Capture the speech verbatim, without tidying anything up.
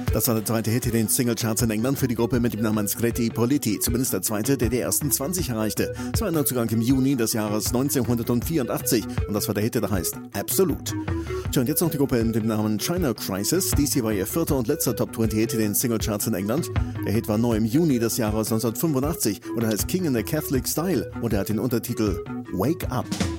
Das war der zweite Hit in den Singlecharts in England für die Gruppe mit dem Namen Scritti Politti. Zumindest der zweite, der die ersten zwanzig erreichte. Es war ein Neuzugang im Juni des Jahres neunzehnhundertvierundachtzig und das war der Hit, der heißt Absolute. Tja, und jetzt noch die Gruppe mit dem Namen China Crisis. Dies hier war ihr vierter und letzter Top zwanzig Hit in den Singlecharts in England. Der Hit war neu im Juni des Jahres neunzehnhundertfünfundachtzig und er heißt King in the Catholic Style und er hat den Untertitel Wake Up.